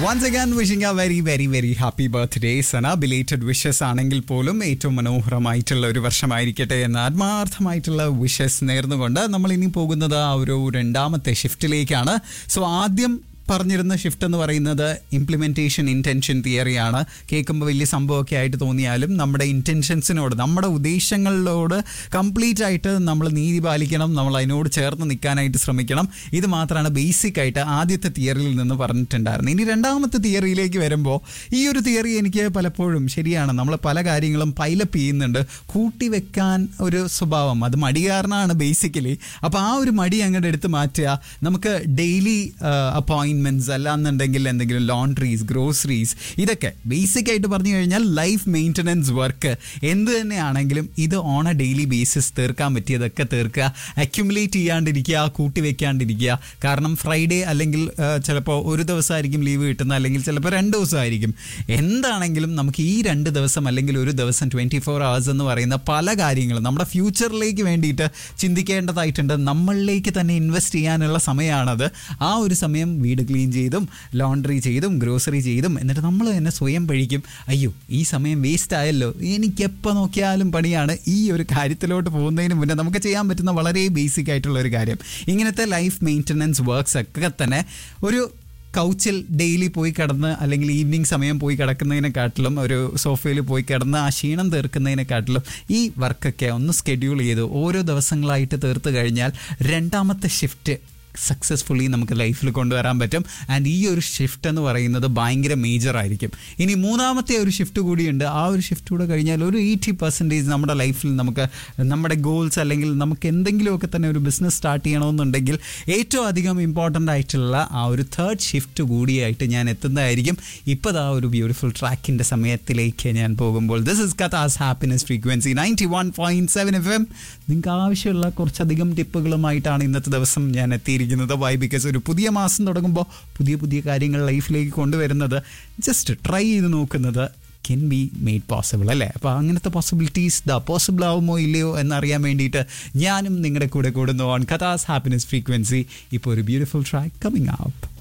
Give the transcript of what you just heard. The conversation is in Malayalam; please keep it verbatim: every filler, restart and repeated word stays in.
Once again, wishing a very, very, very happy birthday, Sana. Belated wishes ആണെങ്കിൽ പോലും ഏറ്റവും മനോഹരമായിട്ടുള്ള ഒരു വർഷമായിരിക്കട്ടെ എന്ന് ആത്മാർത്ഥമായിട്ടുള്ള വിഷസ് നേർന്നുകൊണ്ട് നമ്മൾ ഇനി പോകുന്നത് ആ ഒരു രണ്ടാമത്തെ ഷിഫ്റ്റിലേക്കാണ്. സോ ആദ്യം പറഞ്ഞിരുന്ന ഷിഫ്റ്റ് എന്ന് പറയുന്നത് ഇംപ്ലിമെൻറ്റേഷൻ ഇൻറ്റൻഷൻ തിയറിയാണ്. കേൾക്കുമ്പോൾ വലിയ സംഭവമൊക്കെ ആയിട്ട് തോന്നിയാലും നമ്മുടെ ഇൻറ്റൻഷൻസിനോട്, നമ്മുടെ ഉദ്ദേശങ്ങളിലോട് കംപ്ലീറ്റ് ആയിട്ട് നമ്മൾ നീതി പാലിക്കണം, നമ്മൾ അതിനോട് ചേർന്ന് നിൽക്കാനായിട്ട് ശ്രമിക്കണം. ഇത് മാത്രമാണ് ബേസിക് ആയിട്ട് ആദ്യത്തെ തിയറിയിൽ നിന്ന് പറഞ്ഞിട്ടുണ്ടായിരുന്നത്. ഇനി രണ്ടാമത്തെ തിയറിയിലേക്ക് വരുമ്പോൾ ഈ ഒരു തിയറി എനിക്ക് പലപ്പോഴും ശരിയാണ്. നമ്മൾ പല കാര്യങ്ങളും പൈലപ്പ് ചെയ്യുന്നുണ്ട്, കൂട്ടി വെക്കാൻ ഒരു സ്വഭാവം, അത് മടി കാരണമാണ് ബേസിക്കലി. അപ്പോൾ ആ ഒരു മടി അങ്ങോട്ട് എടുത്ത് മാറ്റുക. നമുക്ക് ഡെയിലി അപ്പോയിൻമെൻറ്റ്സ് അല്ലാന്നുണ്ടെങ്കിൽ എന്തെങ്കിലും ലോണ്ട്രീസ്, ഗ്രോസറീസ്, ഇതൊക്കെ ബേസിക് ആയിട്ട് പറഞ്ഞു കഴിഞ്ഞാൽ ലൈഫ് മെയിൻ്റനൻസ് വർക്ക് എന്ത് തന്നെയാണെങ്കിലും ഇത് ഓൺ എ ഡെയിലി ബേസിസ് തീർക്കാൻ പറ്റിയതൊക്കെ തീർക്കുക. അക്യുമുലേറ്റ് ചെയ്യാണ്ടിരിക്കുക, കൂട്ടി വെക്കാണ്ടിരിക്കുക. കാരണം ഫ്രൈഡേ അല്ലെങ്കിൽ ചിലപ്പോൾ ഒരു ദിവസമായിരിക്കും ലീവ് കിട്ടുന്നത്, അല്ലെങ്കിൽ ചിലപ്പോൾ രണ്ട് ദിവസമായിരിക്കും. എന്താണെങ്കിലും നമുക്ക് ഈ രണ്ട് ദിവസം അല്ലെങ്കിൽ ഒരു ദിവസം ട്വൻറ്റി ഫോർ അവേഴ്സ് എന്ന് പറയുന്ന പല കാര്യങ്ങളും നമ്മുടെ ഫ്യൂച്ചറിലേക്ക് വേണ്ടിയിട്ട് ചിന്തിക്കേണ്ടതായിട്ടുണ്ട്. നമ്മളിലേക്ക് തന്നെ ഇൻവെസ്റ്റ് ചെയ്യാനുള്ള സമയമാണത്. ആ ഒരു സമയം വീട് ക്ലീൻ ചെയ്തും ലോണ്ട്രി ചെയ്തും ഗ്രോസറി ചെയ്തും എന്നിട്ട് നമ്മൾ തന്നെ സ്വയം പഴിക്കും, അയ്യോ ഈ സമയം വേസ്റ്റ് ആയല്ലോ, എനിക്കെപ്പോൾ നോക്കിയാലും പണിയാണ്. ഈ ഒരു കാര്യത്തിലോട്ട് പോകുന്നതിന് മുന്നേ നമുക്ക് ചെയ്യാൻ പറ്റുന്ന വളരെ ബേസിക് ആയിട്ടുള്ള ഒരു കാര്യം, ഇങ്ങനത്തെ ലൈഫ് മെയിൻ്റനൻസ് വർക്ക്സ് ഒക്കെ തന്നെ ഒരു കൗച്ചിൽ ഡെയിലി പോയി കിടന്ന് അല്ലെങ്കിൽ ഈവനിങ് സമയം പോയി കിടക്കുന്നതിനെക്കാട്ടിലും ഒരു സോഫയിൽ പോയി കിടന്ന് ആ ക്ഷീണം തീർക്കുന്നതിനെക്കാട്ടിലും ഈ വർക്കൊക്കെ ഒന്ന് സ്കെഡ്യൂൾ ചെയ്ത് ഓരോ ദിവസങ്ങളായിട്ട് തീർത്ത് കഴിഞ്ഞാൽ രണ്ടാമത്തെ ഷിഫ്റ്റ് സക്സസ്ഫുള്ളി നമുക്ക് ലൈഫിൽ കൊണ്ടുവരാൻ പറ്റും. ആൻഡ് ഈ ഒരു ഷിഫ്റ്റ് എന്ന് പറയുന്നത് ഭയങ്കര മേജർ ആയിരിക്കും. ഇനി മൂന്നാമത്തെ ഒരു ഷിഫ്റ്റ് കൂടിയുണ്ട്. ആ ഒരു ഷിഫ്റ്റ് കൂടെ കഴിഞ്ഞാൽ ഒരു എയ്റ്റി പെർസെൻറ്റേജ് നമ്മുടെ ലൈഫിൽ നമുക്ക് നമ്മുടെ ഗോൾസ് അല്ലെങ്കിൽ നമുക്ക് എന്തെങ്കിലുമൊക്കെ തന്നെ ഒരു ബിസിനസ് സ്റ്റാർട്ട് ചെയ്യണമെന്നുണ്ടെങ്കിൽ ഏറ്റവും അധികം ഇമ്പോർട്ടൻ്റ് ആയിട്ടുള്ള ആ ഒരു തേർഡ് ഷിഫ്റ്റ് കൂടിയായിട്ട് ഞാൻ എത്തുന്നതായിരിക്കും. ഇപ്പോൾ ആ ഒരു ബ്യൂട്ടിഫുൾ ട്രാക്കിൻ്റെ സമയത്തിലേക്ക് ഞാൻ പോകുമ്പോൾ this is കഥാസ് happiness frequency ninety one point seven F M. നിങ്ങൾക്ക് ആവശ്യമുള്ള കുറച്ചധികം ടിപ്പുകളുമായിട്ടാണ് ഇന്നത്തെ ദിവസം ഞാൻ എത്തിയിരിക്കുന്നത്. വൈ? ബിക്കോസ് ഒരു പുതിയ മാസം തുടങ്ങുമ്പോൾ പുതിയ പുതിയ കാര്യങ്ങൾ ലൈഫിലേക്ക് കൊണ്ടുവരുന്നത്, ജസ്റ്റ് ട്രൈ ചെയ്ത് നോക്കുന്നത് കെൻ ബി മെയ്ഡ് പോസിബിൾ അല്ലേ? അപ്പോൾ അങ്ങനത്തെ പോസിബിലിറ്റീസ് ദ പോസിബിൾ ആവുമോ ഇല്ലയോ എന്നറിയാൻ വേണ്ടിയിട്ട് ഞാനും നിങ്ങളുടെ കൂടെ കൂടുന്നു ഓൺ കഥാസ് ഹാപ്പിനെസ് ഫ്രീക്വൻസി. ഇപ്പോൾ ഒരു ബ്യൂട്ടിഫുൾ ട്രാക്ക് കമ്മിങ് അപ്പ്.